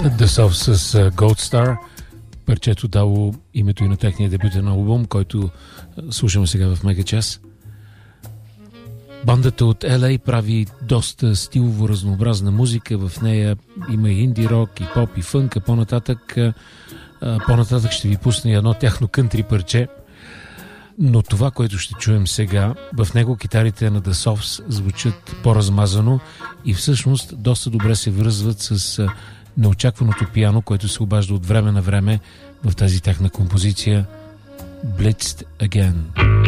The Soft с Gold Star, парчето дало името и на техния дебютен албум, който слушаме сега в Мега Час. Бандата от LA прави доста стилово разнообразна музика, в нея има и инди рок, и поп, и фънк, по-нататък ще ви пусна едно тяхно кънтри парче, но това, което ще чуем сега, в него китарите на The Softs звучат по-размазано и всъщност доста добре се връзват с неочакваното пиано, което се обажда от време на време в тази тяхна композиция Blitzed Again.